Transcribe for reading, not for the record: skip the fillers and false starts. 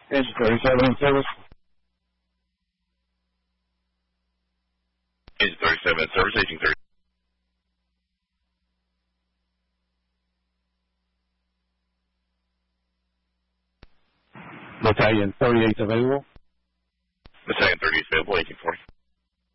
Engine 37 in service. Engine 37 in service, aging 30. Battalion 38 available. Battalion 30 is available, aging 40.